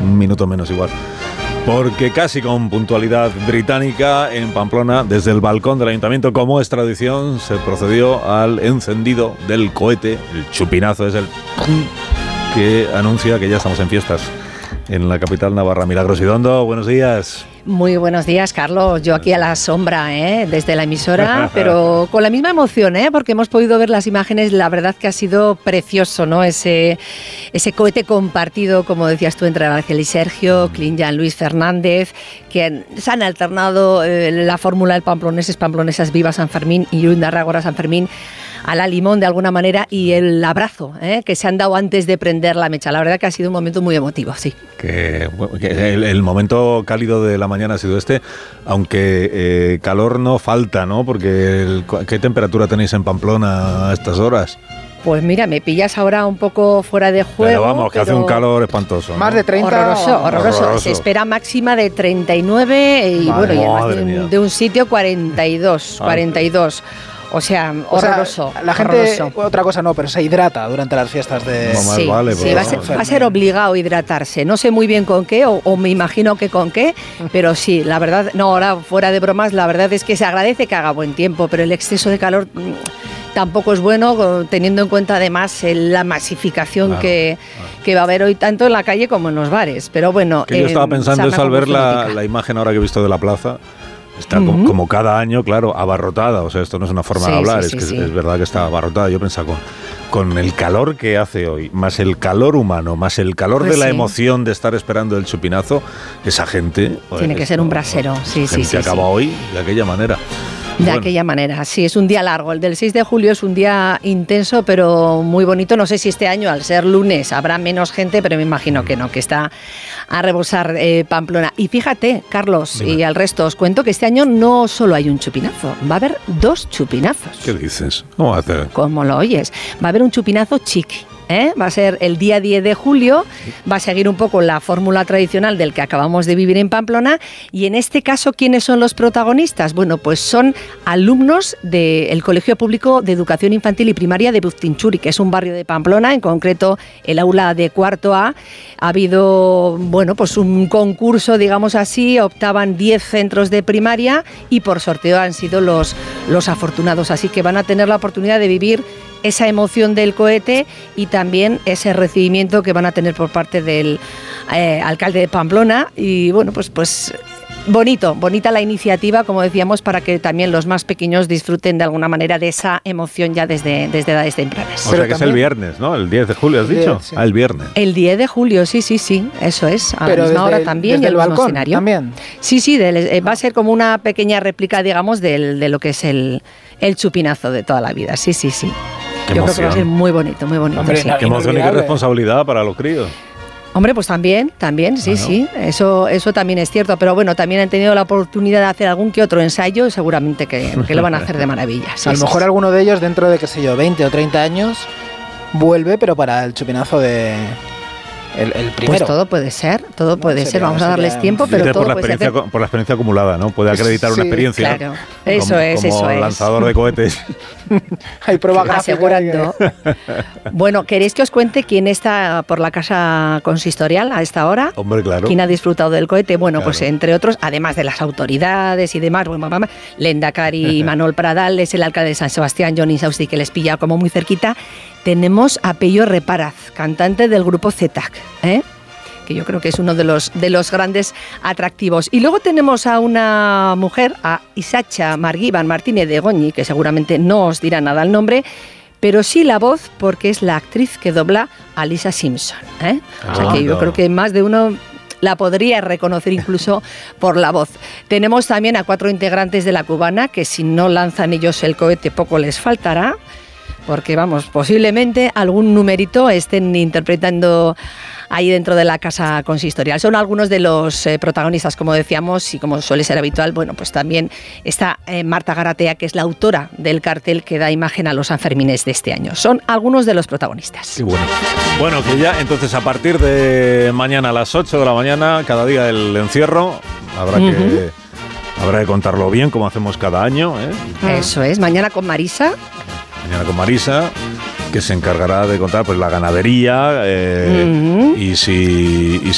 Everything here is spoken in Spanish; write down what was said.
un minuto menos igual. Porque casi con puntualidad británica, en Pamplona, desde el balcón del ayuntamiento, como es tradición, se procedió al encendido del cohete. El chupinazo es el ¡pum!, que anuncia que ya estamos en fiestas en la capital navarra. Milagros Idondo, buenos días. Muy buenos días, Carlos. Yo aquí a la sombra, desde la emisora, pero con la misma emoción, porque hemos podido ver las imágenes. La verdad que ha sido precioso, ¿no? Ese cohete compartido, como decías tú, entre Ángel y Sergio, Clinjan, Luis Fernández, que se han alternado la fórmula del pamplonesas viva San Fermín y Irundarrágora San Fermín a la limón de alguna manera, y el abrazo que se han dado antes de prender la mecha. La verdad que ha sido un momento muy emotivo, sí. Que el momento cálido de la mañana ha sido este, aunque calor no falta, ¿no? Porque ¿qué temperatura tenéis en Pamplona a estas horas? Pues mira, me pillas ahora un poco fuera de juego. Pero vamos, que hace un calor espantoso, ¿no? Más de 30. Horroroso. Se espera máxima de 39 y bueno, y además de un sitio 42. O sea, horroroso. O sea, la gente, otra cosa no, pero se hidrata durante las fiestas de... Sí, va a ser obligado a hidratarse. No sé muy bien con qué, o me imagino que con qué, pero sí, la verdad, no, ahora fuera de bromas, la verdad es que se agradece que haga buen tiempo, pero el exceso de calor tampoco es bueno, teniendo en cuenta además la masificación que va a haber hoy tanto en la calle como en los bares. Pero bueno, yo estaba pensando eso al ver la imagen ahora que he visto de la plaza. Está como cada año, claro, abarrotada. O sea, esto no es una forma de hablar, es verdad que está abarrotada. Yo pensaba, con el calor que hace hoy, más el calor humano, más el calor de la emoción de estar esperando el chupinazo, esa gente... Tiene que ser un brasero, sí. Se acaba hoy de aquella manera. De aquella manera, sí, es un día largo. El del 6 de julio es un día intenso, pero muy bonito. No sé si este año, al ser lunes, habrá menos gente, pero me imagino que no, que está a rebosar Pamplona. Y fíjate, Carlos, y al resto os cuento que este año no solo hay un chupinazo, va a haber 2 chupinazos. ¿Qué dices? ¿Cómo va a hacer? ¿Cómo lo oyes? Va a haber un chupinazo chiqui. Va a ser el día 10 de julio, va a seguir un poco la fórmula tradicional del que acabamos de vivir en Pamplona, y en este caso, ¿quiénes son los protagonistas? Bueno, pues son alumnos del Colegio Público de Educación Infantil y Primaria de Buztinchuri, que es un barrio de Pamplona, en concreto el aula de cuarto A. Ha habido, bueno, pues un concurso, digamos así, optaban 10 centros de primaria y por sorteo han sido los afortunados, así que van a tener la oportunidad de vivir esa emoción del cohete y también ese recibimiento que van a tener por parte del alcalde de Pamplona. Y bueno, pues bonita la iniciativa, como decíamos, para que también los más pequeños disfruten de alguna manera de esa emoción ya desde edades tempranas. O sea que es el viernes, ¿no? El 10 de julio, ¿has dicho? Sí. El viernes. El 10 de julio, sí, eso es. A la misma hora también, y el mismo escenario. ¿También? Sí, va a ser como una pequeña réplica, digamos, de lo que es el chupinazo de toda la vida. Sí. Yo creo que va a ser muy bonito. Hombre, sí. Qué emoción y qué responsabilidad para los críos. Hombre, pues también, sí, eso también es cierto, pero bueno, también han tenido la oportunidad de hacer algún que otro ensayo y seguramente que lo van a hacer de maravilla. A lo mejor alguno de ellos dentro de, 20 o 30 años vuelve, pero para el chupinazo de... El primero. Pues todo puede ser. Vamos a darles tiempo, pero todo puede ser. Por la experiencia acumulada, ¿no? Puede acreditar una experiencia. Claro, eso es. Como lanzador de cohetes. Hay prueba gráfica. Asegurando. Bueno, ¿queréis que os cuente quién está por la casa consistorial a esta hora? Hombre, claro. ¿Quién ha disfrutado del cohete? Bueno, claro. Pues entre otros, además de las autoridades y demás, Lehendakari Manol Pradal, es el alcalde de San Sebastián, Jon Insausti, que les pilla como muy cerquita. Tenemos a Pello Reparaz, cantante del grupo ZETAC, que yo creo que es uno de los grandes atractivos. Y luego tenemos a una mujer, a Isacha Marguiban Martínez de Goñi, que seguramente no os dirá nada el nombre, pero sí la voz, porque es la actriz que dobla a Lisa Simpson. O sea que yo creo que más de uno la podría reconocer incluso por la voz. Tenemos también a 4 integrantes de La Cubana, que si no lanzan ellos el cohete poco les faltará, porque vamos, posiblemente algún numerito estén interpretando ahí dentro de la casa consistorial. Son algunos de los protagonistas, como decíamos, y como suele ser habitual, bueno, pues también está Marta Garatea, que es la autora del cartel que da imagen a los Sanfermines de este año. Son algunos de los protagonistas. Qué bueno. Bueno, que ya entonces a partir de mañana a las 8 de la mañana, cada día el encierro, habrá que contarlo bien, como hacemos cada año. Eso es, mañana con Marisa, que se encargará de contar pues la ganadería y si